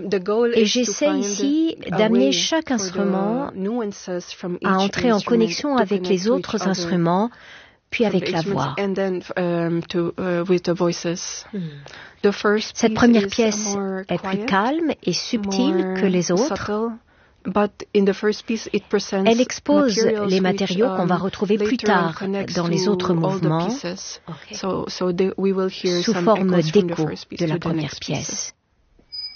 Et j'essaie ici d'amener chaque instrument à entrer en connexion avec les autres instruments, puis avec la voix. Cette première pièce est plus calme et subtile que les autres. Elle expose les matériaux qu'on va retrouver plus tard dans les autres mouvements, sous forme d'écho de la première pièce.